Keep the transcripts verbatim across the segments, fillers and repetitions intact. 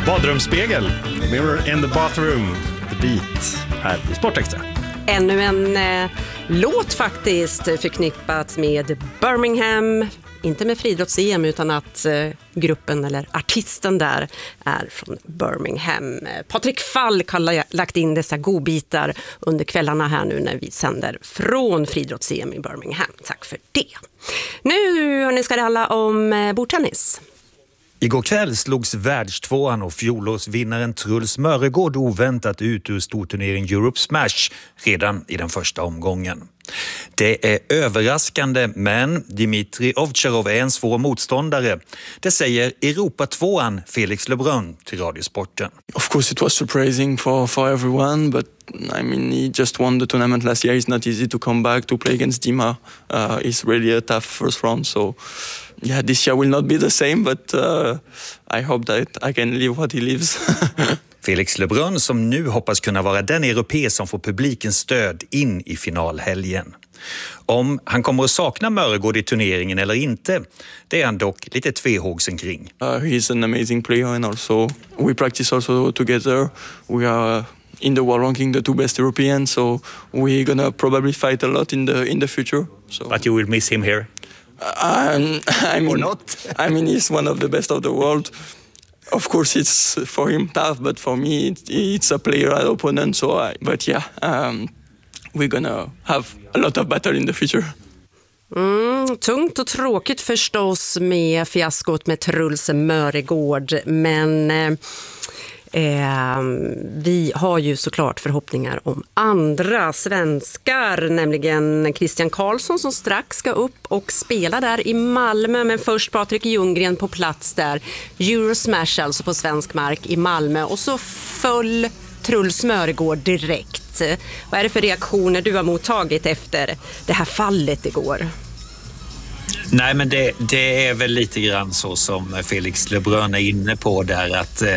Badrumsspegel, Mirror in the Bathroom, The Beat, här i Sportextra. Ännu en eh, låt faktiskt förknippat med Birmingham, inte med friidrotts-E M utan att eh, gruppen eller artisten där är från Birmingham. Patrik Falk har lagt in dessa godbitar under kvällarna här nu när vi sänder från friidrotts-E M i Birmingham. Tack för det. Nu hörni, ska det handla om eh, bordtennis. Igår kväll slogs världstvåan och fjolårsvinnaren Truls Mörregård oväntat ut ur storturnering Europe Smash redan i den första omgången. Det är överraskande, men Dimitri Ovtcharov är en svår motståndare. Det säger Europa-tvåan Felix Lebrun till Radiosporten. Of course it was surprising for, for everyone, but I mean he just won the tournament last year. It's not easy to come back to play against Dima. Uh, it's really a tough first round, so yeah, this year will not be the same, but uh, I hope that I can live what he lives. Felix Lebrun som nu hoppas kunna vara den europé som får publikens stöd in i finalhelgen. Om han kommer att sakna Mörregård i turneringen eller inte, det är han dock lite tvehågsen kring. Uh, he's an amazing player and also we practice also together. We are in the world ranking the two best Europeans, so we're gonna probably fight a lot in the in the future. So. But you will miss him here? Um, I mean, or not? I mean, he's one of the best of the world. Of course, it's for him tough, but for me, it, it's a player opponent. So, I, but yeah, um, we're gonna have a lot of battle in the future. Mm, tungt och tråkigt förstås med fiaskot med Truls Mörregård, men eh, eh, vi har ju såklart förhoppningar om andra svenskar, nämligen Christian Karlsson som strax ska upp och spela där i Malmö, men först Patrik Ljunggren på plats där. Eurosmash alltså på svensk mark i Malmö, och så föll Truls Mörregård direkt. Vad är det för reaktioner du har mottagit efter det här fallet igår? Nej, men det, det är väl lite grann så som Felix Lebrun är inne på där, att eh,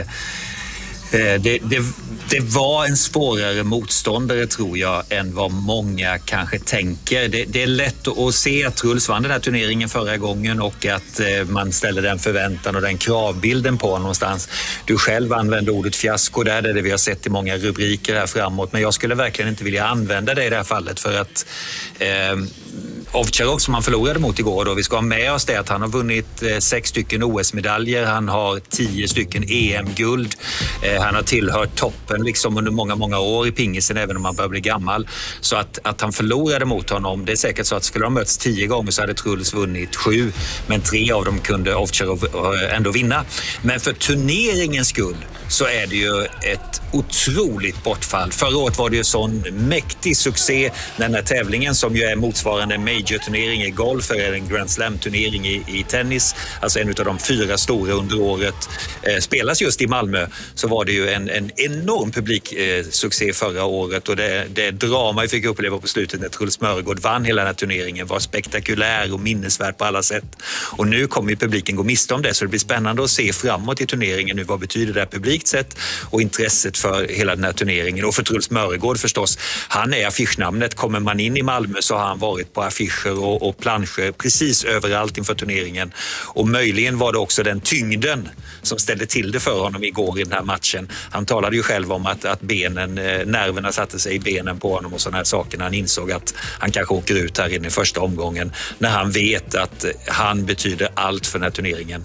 det, det, det var en svårare motståndare tror jag än vad många kanske tänker. Det, det är lätt att se att Truls vann den här turneringen förra gången och att eh, man ställer den förväntan och den kravbilden på någonstans. Du själv använde ordet fiasko där, det vi har sett i många rubriker här framåt, men jag skulle verkligen inte vilja använda det i det här fallet för att eh, Ovtcharov som han förlorade mot igår då, vi ska ha med oss det att han har vunnit eh, sex stycken O S-medaljer, han har tio stycken E M-guld, eh, han har tillhört toppen liksom under många, många år i pingisen även om han börjar bli gammal. Så att, att han förlorade mot honom, det är säkert så att skulle de möts tio gånger så hade Truls vunnit sju, men tre av dem kunde Ovtcharov ändå vinna. Men för turneringens skull så är det ju ett otroligt bortfall. Förra året var det ju sån mäktig succé när den här tävlingen som ju är motsvarande major-turnering i golf eller en Grand Slam-turnering i, i tennis, alltså en av de fyra stora under året, eh, spelas just i Malmö, så var det ju en, en enorm publiksuccé eh, förra året, och det, det drama vi fick uppleva på slutet när Truls Mörregård vann hela den här turneringen var spektakulär och minnesvärd på alla sätt. Och nu kommer ju publiken gå miste om det, så det blir spännande att se framåt i turneringen nu, vad betyder det här publikt sett och intresset för hela den här turneringen. Och för Truls Mörregård förstås, han är affischnamnet. Kommer man in i Malmö så har han varit på affischer och, och planscher precis överallt inför turneringen. Och möjligen var det också den tyngden som ställde till det för honom igår i den här matchen. Han talade ju själv om att, att benen, nerverna satte sig i benen på honom och sådana här saker när han insåg att han kanske åker ut här in i första omgången, när han vet att han betyder allt för den här turneringen.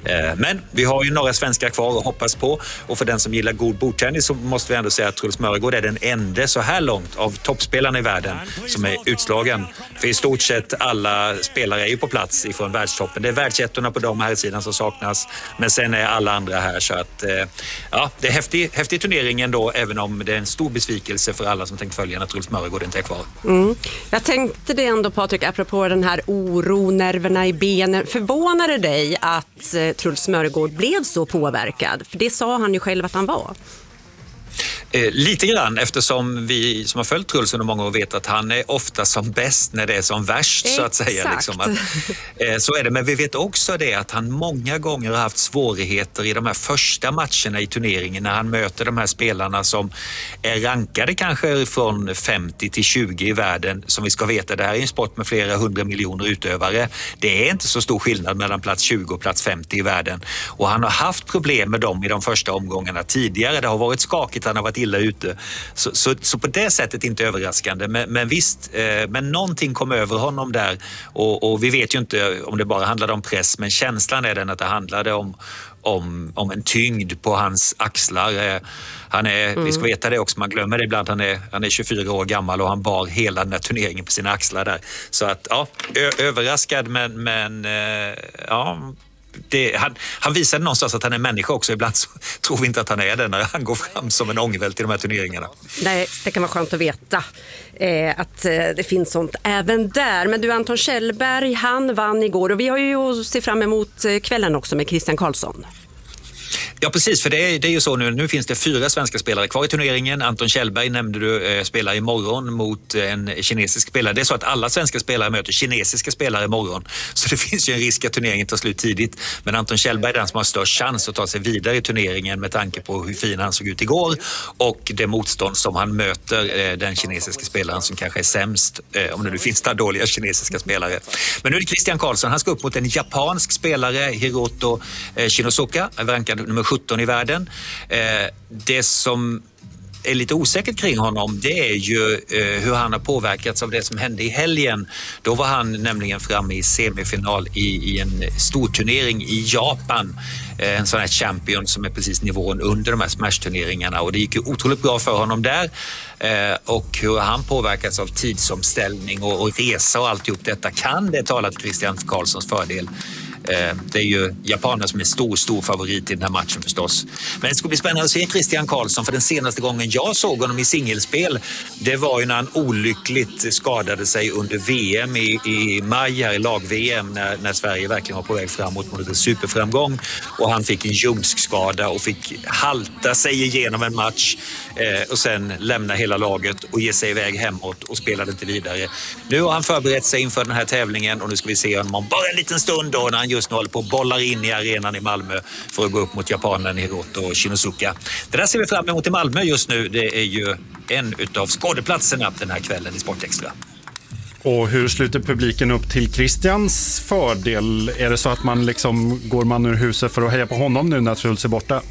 Men vi har ju några svenskar kvar att hoppas på, och för den som gillar god bordtennis så måste vi ändå säga att Truls Mörregård är den enda så här långt av toppspelarna i världen som är utslagen. För i stort sett alla spelare är ju på plats ifrån världstoppen. Det är världsettorna på de här sidan som saknas, men sen är alla andra här, så att ja, det är häftig, häftig turnering ändå, även om det är en stor besvikelse för alla som tänkt följa när Truls Mörregård inte är kvar. Mm. Jag tänkte det ändå, Patrik, apropå den här oro, nerverna i benen. Förvånade dig att eh, Truls Mörregård blev så påverkad? För det sa han ju själv att han var. Eh, lite grann, eftersom vi som har följt Truls under många år vet att han är ofta som bäst när det är som värst. Exakt. Så att säga. Liksom att, eh, så är det, men vi vet också det att han många gånger har haft svårigheter i de här första matcherna i turneringen när han möter de här spelarna som är rankade kanske från femtio till tjugo i världen. Som vi ska veta, det här är en sport med flera hundra miljoner utövare. Det är inte så stor skillnad mellan plats tjugo och plats femtio i världen. Och han har haft problem med dem i de första omgångarna tidigare. Det har varit skakigt, han har varit illa ute. Så, så, så på det sättet inte överraskande. Men, men visst, eh, men någonting kom över honom där. Och, och vi vet ju inte om det bara handlade om press, men känslan är den att det handlade om, om, om en tyngd på hans axlar. Eh, han är, mm. vi ska veta det också, man glömmer det ibland, han är, han är tjugofyra år gammal och han bar hela den här turneringen på sina axlar där. Så att, ja, ö- överraskad men, men eh, ja... Det, han, han visade någonstans att han är människa också. Ibland så tror vi inte att han är det när han går fram som en ångvält i de här turneringarna. Nej, det kan vara skönt att veta eh, att eh, det finns sånt även där. Men du, Anton Kjellberg, han vann igår och vi har ju att se fram emot kvällen också med Christian Karlsson. Ja, precis, för det är, det är ju så nu. Nu finns det fyra svenska spelare kvar i turneringen. Anton Kjellberg nämnde du eh, spelar imorgon mot en kinesisk spelare. Det är så att alla svenska spelare möter kinesiska spelare imorgon. Så det finns ju en risk att turneringen tar slut tidigt. Men Anton Kjellberg är den som har störst chans att ta sig vidare i turneringen med tanke på hur fin han såg ut igår och det motstånd som han möter, eh, den kinesiska spelaren som kanske är sämst, eh, om det nu finns där dåliga kinesiska spelare. Men nu är det Christian Karlsson. Han ska upp mot en japansk spelare, Hiroto eh, Shinosuka, rankad nummer sjutton i världen. Eh, det som är lite osäkert kring honom, det är ju eh, hur han har påverkats av det som hände i helgen. Då var han nämligen framme i semifinal i, i en stor turnering i Japan. Eh, en sån här champion som är precis nivån under de här smash-turneringarna. Och det gick ju otroligt bra för honom där. Eh, och hur han påverkats av tidsomställning och, och resa och alltihop detta kan det tala till Christian Karlssons fördel. Det är ju japaner som är stor, stor favorit i den här matchen förstås. Men det ska bli spännande att se Christian Karlsson, för den senaste gången jag såg honom i singelspel, det var ju när han olyckligt skadade sig under V M i, i maj här i lag-V M när, när Sverige verkligen var på väg framåt mot en superframgång och han fick en ljumskskada och fick halta sig igenom en match eh, och sen lämna hela laget och ge sig iväg hemåt och spelade inte vidare. Nu har han förberett sig inför den här tävlingen och nu ska vi se honom om bara en liten stund då när han just nu håller på och bollar in i arenan i Malmö för att gå upp mot japanen Hiroto Shinosuka. Det där ser vi fram emot i Malmö just nu. Det är ju en utav skådeplatserna den här kvällen i Sportextra. Och hur sluter publiken upp till Christians fördel? Är det så att man liksom går man ur huset för att heja på honom nu när Truls är borta?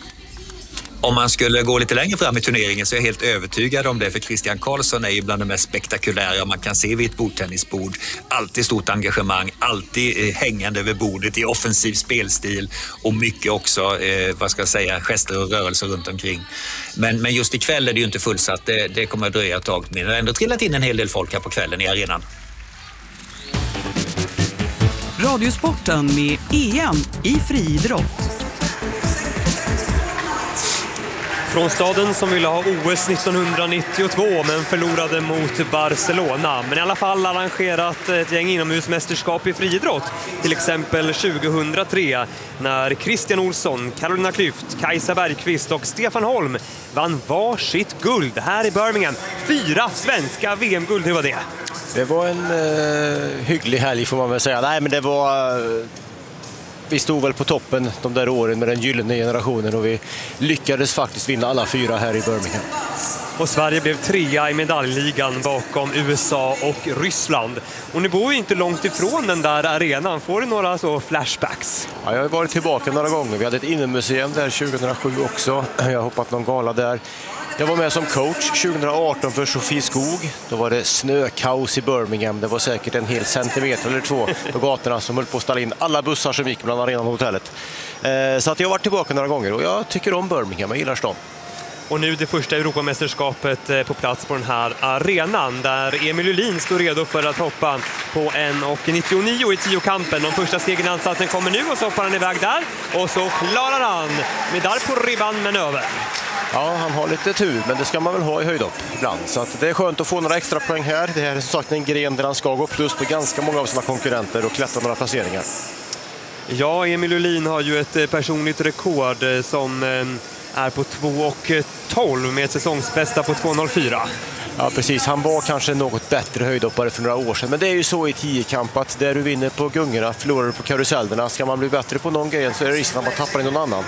Om man skulle gå lite längre fram i turneringen så är jag helt övertygad om det, för Christian Karlsson är ju bland de mest spektakulära man kan se vid ett bordtennisbord. Alltid stort engagemang, alltid hängande över bordet i offensiv spelstil och mycket också, eh, vad ska jag säga, gester och rörelser runt omkring. Men, men just ikväll är det ju inte fullsatt, det, det kommer att dröja ett tag, men det har ändå trillat in en hel del folk här på kvällen i arenan. Radiosporten med E M i friidrott. Från staden som ville ha O S nittonhundranittiotvå men förlorade mot Barcelona. Men i alla fall arrangerat ett gäng inomhusmästerskap i friidrott. Till exempel tjugohundratre när Christian Olsson, Carolina Klüft, Kajsa Bergqvist och Stefan Holm vann varsitt guld här i Birmingham. Fyra svenska V M-guld, hur var det? Det var en eh, hygglig helg får man väl säga. Nej, men det var... Eh... Vi stod väl på toppen de där åren med den gyllene generationen och vi lyckades faktiskt vinna alla fyra här i Birmingham. Och Sverige blev trea i medaljligan bakom U S A och Ryssland. Och ni bor ju inte långt ifrån den där arenan. Får du några så flashbacks? Ja, jag har varit tillbaka några gånger. Vi hade ett innemuseum där tjugohundrasju också. Jag har hoppat någon gala där. Jag var med som coach tjugohundraarton för Sofie Skog. Då var det snökaos i Birmingham. Det var säkert en hel centimeter eller två på gatorna som höll på att ställa in alla bussar som gick mellan arenan och hotellet. Så att jag har varit tillbaka några gånger och jag tycker om Birmingham, jag gillar stan. Och nu det första Europamästerskapet på plats på den här arenan där Emil Julin står redo för att hoppa på en nittionio i tiokampen. De första stegen i ansatsen kommer nu och så hoppar han iväg där och så klarar han medalj på ribban men över. Ja, han har lite tur, men det ska man väl ha i höjdhopp ibland. Så att det är skönt att få några extra poäng här. Det här är som sagt en gren där han ska gå plus på ganska många av sina konkurrenter och klättra några placeringar. Ja, Emil Julin har ju ett personligt rekord som är på två tolv med ett säsongsbästa på två noll fyra. Ja, precis. Han var kanske något bättre höjdhoppare för några år sedan. Men det är ju så i tiokamp att där du vinner på gungorna förlorar du på karusellerna. Ska man bli bättre på någon grej så är det risken att man tappar i någon annan.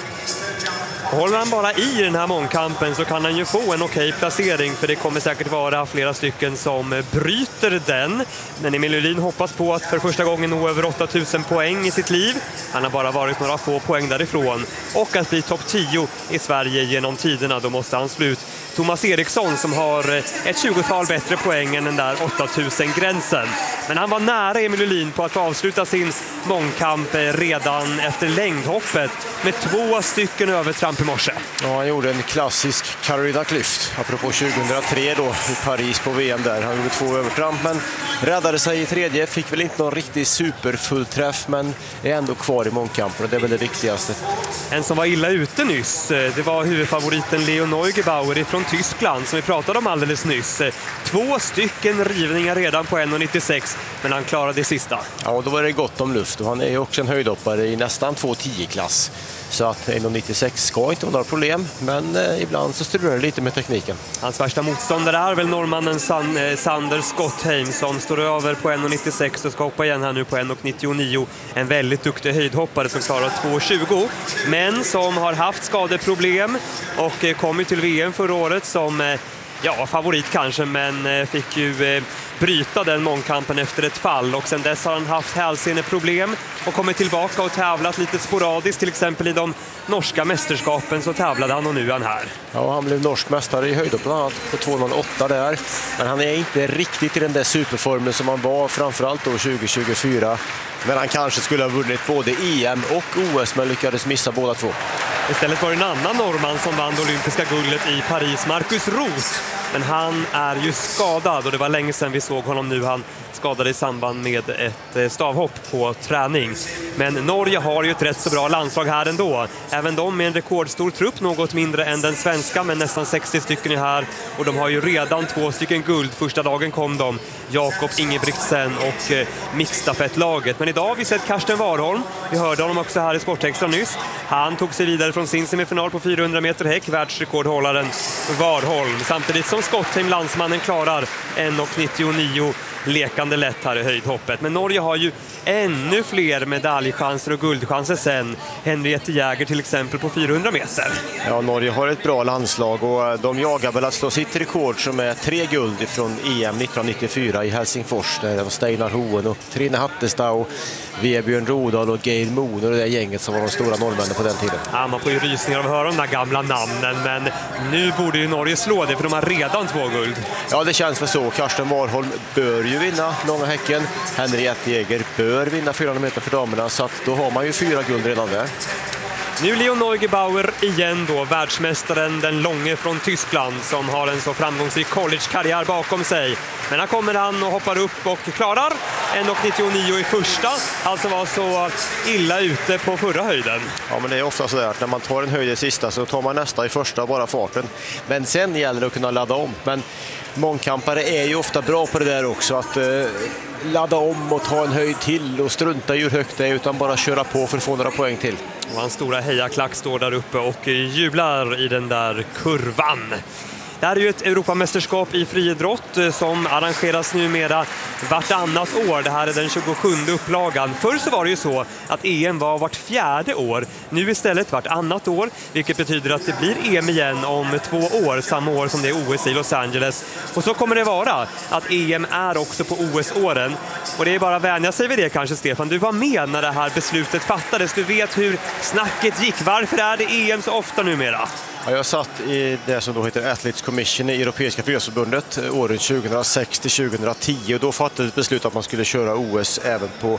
Håller han bara i den här mångkampen så kan han ju få en okej placering, för det kommer säkert vara flera stycken som bryter den. Men Emil Lylin hoppas på att för första gången nå över åtta tusen poäng i sitt liv. Han har bara varit några få poäng därifrån. Och att bli topp tio i Sverige genom tiderna, då måste han slut Thomas Eriksson som har ett tjugotal bättre poäng än den där åtta tusen-gränsen. Men han var nära Emil Lylin på att få avsluta sin mångkamp redan efter längdhoppet med två stycken övertramp i morse. Ja, han gjorde en klassisk Carolina Klüft, apropå tjugohundratre då i Paris på V M där. Han gjorde två övertramp men räddade sig i tredje, fick väl inte någon riktigt superfullträff men är ändå kvar i mångkampen och det är väl det viktigaste. En som var illa ute nyss, det var huvudfavoriten Leo Neugebauer från Tyskland som vi pratade om alldeles nyss. Två stycken rivningar redan på en nittiosex, men han klarade det sista. Ja, och då var det gott om luft och han är ju också en höjdhoppare i nästan två tio-klass. Så att en nittiosex ska inte vara några problem, men eh, ibland så strular det lite med tekniken. Hans värsta motståndare är väl norrmannen San, eh, Sander Skottheim som står över på en nittiosex och ska hoppa igen här nu på en nittionio. En väldigt duktig höjdhoppare som klarar två tjugo, men som har haft skadeproblem och eh, kom ju till V M förra året som eh, ja, favorit kanske, men eh, fick ju eh, bryta den mångkampen efter ett fall och sen dess har han haft hälseneproblem och kommit tillbaka och tävlat lite sporadiskt, till exempel i de norska mästerskapen så tävlade han och nu är han här. Ja, han blev norsk mästare i höjdhopp bland annat på två noll åtta där, men han är inte riktigt i den där superformen som han var framförallt då tjugo tjugofyra, men han kanske skulle ha vunnit både E M och O S men lyckades missa båda två. Istället var det en annan norrman som vann det olympiska guldet i Paris, Markus Roth. Men han är ju skadad och det var länge sedan vi såg honom nu. Han skadade i samband med ett stavhopp på träning. Men Norge har ju ett rätt så bra landslag här ändå. Även de med en rekordstor trupp, något mindre än den svenska, men nästan sextio stycken är här. Och de har ju redan två stycken guld. Första dagen kom de, Jakob Ingebrigtsen och eh, mixstafettlaget. Men idag har vi sett Karsten Warholm. Vi hörde honom också här i Sportextra nyss. Han tog sig vidare från sin semifinal på fyrahundra meter häck, världsrekordhållaren Warholm. Samtidigt som Skottheim, landsmannen, klarar en nittionio lekande lätt här i höjdhoppet. Men Norge har ju ännu fler medaljchanser och guldchanser sen. Henriette Jäger till exempel på fyrahundra meter. Ja, Norge har ett bra landslag och de jagar väl att slå sitt rekord som är tre guld från E M nittonhundranittiofyra i Helsingfors. Där det var Steinar Hoen och Trine Hattestad och Vebjörn Rodal och Geir Moon och det där gänget som var de stora norrmännen på den tiden. Ja, man får ju rysningar av att höra de där gamla namnen, men nu borde ju Norge slå det för de har redan två guld. Ja, det känns väl så. Karsten Warholm bör ju vinna långa häcken. Henriette Jäger bör vinna fyrahundra meter för damerna, så att då har man ju fyra guld redan där. Nu Leo Neugebauer igen då, världsmästaren, den långe från Tyskland som har en så framgångsrik collegekarriär bakom sig. Men här kommer han och hoppar upp och klarar en nittionio i första, alltså var så illa ute på förra höjden. Ja, men det är ofta så där att när man tar en höjd i sista så tar man nästa i första, bara farten. Men sen gäller det att kunna ladda om. Men mångkampare är ju ofta bra på det där också, att eh, ladda om och ta en höjd till och strunta i hur högt det är, utan bara köra på för att få några poäng till. Och hans stora hejaklack står där uppe och jublar i den där kurvan. Det här är ju ett Europamästerskap i friidrott som arrangeras numera vartannat år. Det här är den tjugosjunde upplagan. Förr så var det ju så att E M var vart fjärde år. Nu istället vartannat år, vilket betyder att det blir E M igen om två år, samma år som det är O S i Los Angeles. Och så kommer det vara att E M är också på O S-åren. Och det är bara att vänja sig vid det kanske, Stefan. Du var med när det här beslutet fattades. Du vet hur snacket gick. Varför är det E M så ofta numera? Ja, jag satt i det som då heter Athletes Commission i Europeiska friidrottsförbundet åren tjugohundrasex till tjugohundratio, och då fattades beslut att man skulle köra O S även på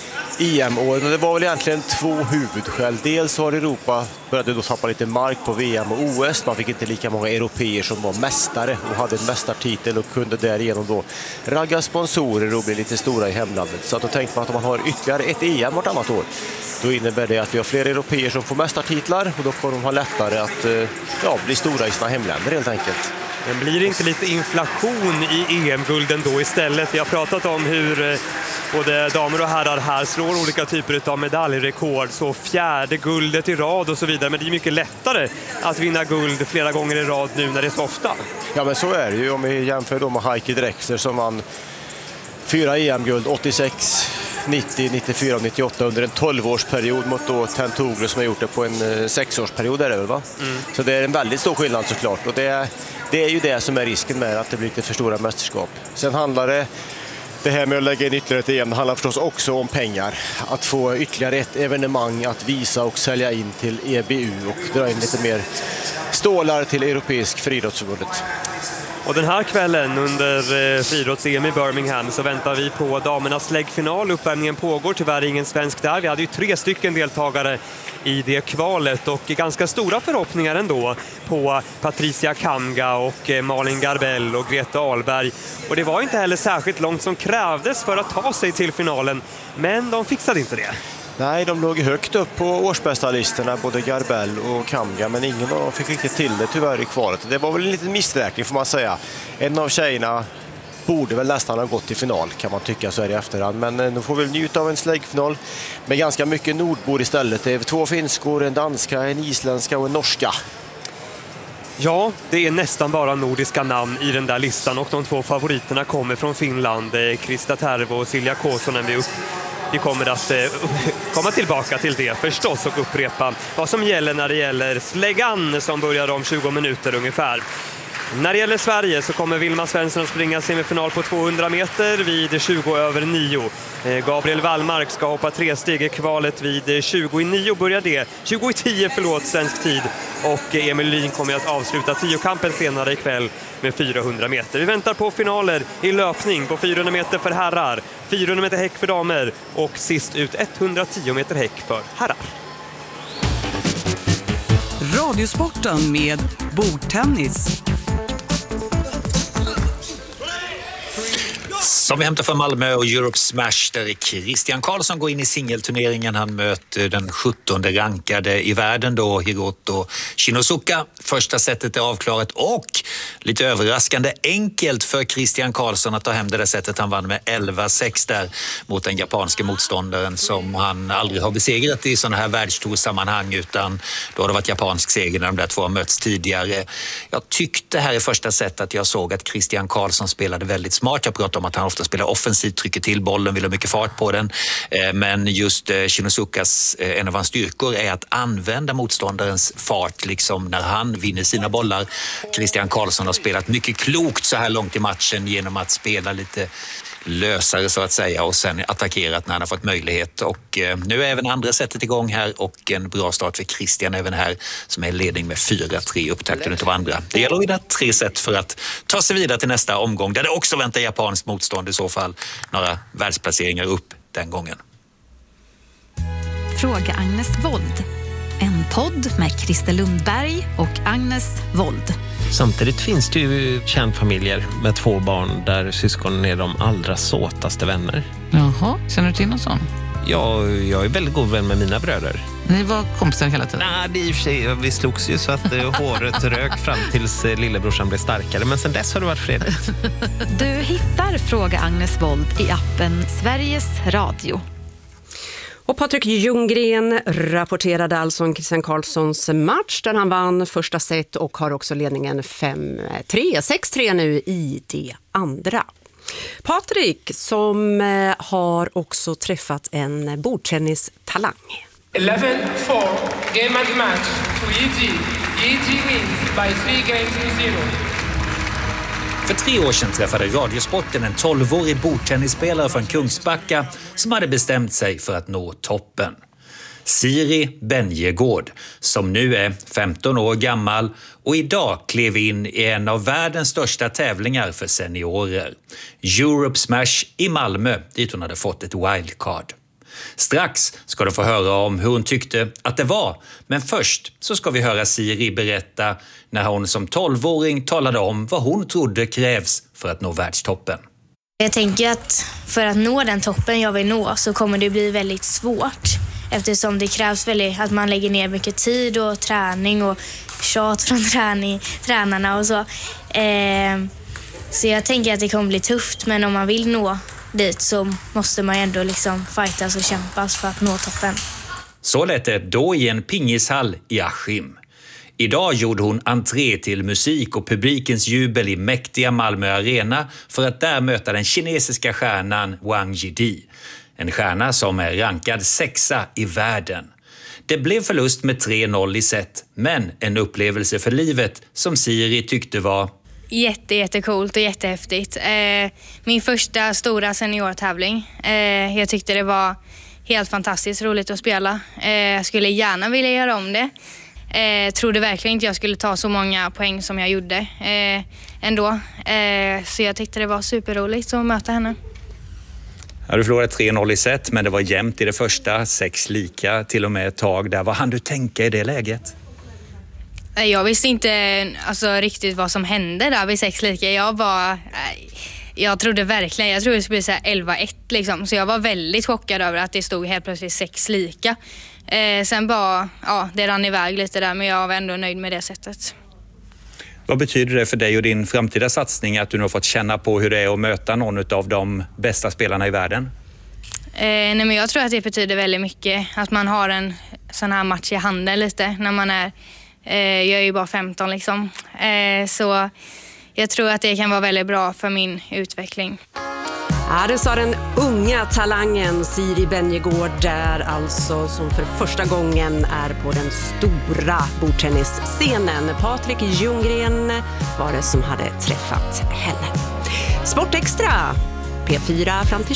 E M-åren. Det var väl egentligen två huvudskäl. Dels har Europa började då tappa lite mark på V M och O S. Man fick inte lika många europeer som var mästare och hade en mästartitel och kunde därigenom då ragga sponsorer och bli lite stora i hemlandet. Så att då tänkte man att om man har ytterligare ett E M vartannat år, då innebär det att vi har fler europeer som får mästartitlar och då kommer de ha lättare att ja, bli stora i sina hemländer helt enkelt. Men blir det inte lite inflation i E M-gulden då istället? Vi har pratat om hur både damer och herrar här slår olika typer av medaljrekord, så fjärde guldet i rad och så vidare. Men det är mycket lättare att vinna guld flera gånger i rad nu när det är så ofta. Ja, men så är det ju om vi jämför då med Heike Drexler som vann fyra E M-guld åttiosex, nittio, nittiofyra och nittioåtta under en tolvårsperiod mot då Tentoglu som har gjort det på en sexårsperiod är det väl, va? Mm. Så det är en väldigt stor skillnad såklart, och det, det är ju det som är risken med att det blir lite för stora mästerskap. Sen handlar det Det här med att lägga in ytterligare ett E M, det handlar förstås också om pengar. Att få ytterligare ett evenemang att visa och sälja in till E B U och dra in lite mer stålar till Europeisk friidrottsförbundet. Och den här kvällen under eh, friidrotts-E M i Birmingham så väntar vi på damernas läggfinal. Uppvärmningen pågår, tyvärr ingen svensk där. Vi hade ju tre stycken deltagare i det kvalet och ganska stora förhoppningar ändå på Patricia Kamga och eh, Malin Garbell och Greta Ahlberg. Och det var inte heller särskilt långt som krävdes för att ta sig till finalen, men de fixade inte det. Nej, de låg högt upp på årsbästa-listorna, både Garbell och Kamga, men ingen av dem fick riktigt till det tyvärr i kvalet. Det var väl en liten missräkning får man säga. En av tjejerna borde väl nästan ha gått till final kan man tycka så här i efterhand, men nu får vi njuta av en släggfinal med ganska mycket nordbor istället. Det är två finskor, en danska, en isländska och en norska. Ja, det är nästan bara nordiska namn i den där listan och de två favoriterna kommer från Finland, Krista Tervo och Silja Kosonen. Vi upp Vi kommer att eh, komma tillbaka till det förstås och upprepa vad som gäller när det gäller släggan som börjar om tjugo minuter ungefär. När det gäller Sverige så kommer Vilma Svensson att springa semifinal på tvåhundra meter vid tjugo över nio. Eh, Gabriel Wallmark ska hoppa tre steg i kvalet vid tjugo i nio börjar det. tjugo i tio förlåt svensk tid. Och Emil Lyn kommer att avsluta tiokampen senare ikväll med fyrahundra meter. Vi väntar på finaler i löpning på fyrahundra meter för herrar, fyrahundra meter häck för damer och sist ut etthundratio meter häck för herrar. Radiosporten med bordtennis. Som vi hämtar från Malmö och Europe Smash där Christian Karlsson går in i singelturneringen. Han möter den sjuttonde rankade i världen då, Hiroto Shinosuka. Första setet är avklarat och lite överraskande enkelt för Christian Karlsson att ta hem det där sättet. Han vann med elva sex där mot den japanske motståndaren som han aldrig har besegrat i sådana här världstoursammanhang, utan då har det varit japansk seger när de där två har mötts tidigare. Jag tyckte här i första set att jag såg att Christian Karlsson spelade väldigt smart. Jag pratade om att han ofta spelar offensivt, trycker till bollen, vill ha mycket fart på den. Men just Shinosukas, en av hans styrkor är att använda motståndarens fart liksom när han vinner sina bollar. Christian Karlsson har spelat mycket klokt så här långt i matchen genom att spela lite lösare så att säga och sen attackerat när han har fått möjlighet. Och nu är även andra sättet igång här och en bra start för Christian även här som är ledning med fyra tre upptakten utav andra. Det gäller att vinna tre set för att ta sig vidare till nästa omgång där det också väntar japanskt motstånd, i så fall några världsplaceringar upp den gången. Fråga Agnes Wold. En podd med Christer Lundberg och Agnes Wold. Samtidigt finns det ju kärnfamiljer med två barn där syskonen är de allra såtaste vänner. Jaha, känner du till någon sån? Ja, jag är väldigt god vän med mina bröder. Ni var kompisar hela tiden? Nej, det är i och för sig, vi slogs ju så att eh, håret rök fram tills eh, lillebrorsan blev starkare. Men sen dess har det varit fredligt. Du hittar Fråga Agnes Wold i appen Sveriges Radio. Och Patrik Ljunggren rapporterade alltså om Christian Karlssons match där han vann första set och har också ledningen fem tre, sex tre nu i det andra. Patrik som har också träffat en bordtennistalang. elva fyra, game and match to E G. E G wins by three games to zero. För tre år sedan träffade Radiosporten en tolvårig bordtennisspelare från Kungsbacka som hade bestämt sig för att nå toppen. Siri Benjegård, som nu är femton år gammal och idag klev in i en av världens största tävlingar för seniorer. Europe Smash i Malmö, dit hon hade fått ett wildcard. Strax ska du få höra om hur hon tyckte att det var. Men först så ska vi höra Siri berätta när hon som tolvåring talade om vad hon trodde krävs för att nå världstoppen. Jag tänker att för att nå den toppen jag vill nå så kommer det bli väldigt svårt. Eftersom det krävs väldigt att man lägger ner mycket tid och träning och tjat från träning, tränarna och så. Eh, så jag tänker att det kommer bli tufft, men om man vill nå dit så måste man ändå liksom fightas och kämpas för att nå toppen. Så lät det då i en pingishall i Askim. Idag gjorde hon entré till musik och publikens jubel i mäktiga Malmö Arena för att där möta den kinesiska stjärnan Wang Jidi. En stjärna som är rankad sexa i världen. Det blev förlust med tre noll i set, men en upplevelse för livet som Siri tyckte var Jätte, jättecoolt och jättehäftigt. Eh, min första stora seniortävling. Eh, jag tyckte det var helt fantastiskt roligt att spela. Eh, jag skulle gärna vilja göra om det. Eh, trodde verkligen inte jag skulle ta så många poäng som jag gjorde eh, ändå. Eh, så jag tyckte det var superroligt att möta henne. Ja, du förlorade tre noll i set, men det var jämnt i det första. Sex lika till och med ett tag där. Vad hann du tänka i det läget? Jag visste inte alltså, riktigt vad som hände där vid sex lika. Jag var... Jag trodde verkligen, jag trodde det skulle bli så här elva ett liksom. Så jag var väldigt chockad över att det stod helt plötsligt sex lika. Eh, sen bara, ja, det rann iväg lite där, men jag var ändå nöjd med det sättet. Vad betyder det för dig och din framtida satsning att du nu har fått känna på hur det är att möta någon av de bästa spelarna i världen? Eh, nej, men jag tror att det betyder väldigt mycket att man har en sån här match i handen lite när man är, eh, jag är ju bara femton liksom. Eh, så jag tror att det kan vara väldigt bra för min utveckling. Ja, det sa den unga talangen Siri Benjegård där alltså som för första gången är på den stora bordtennisscenen. Patrik Ljunggren var det som hade träffat henne. Sportextra P fyra fram till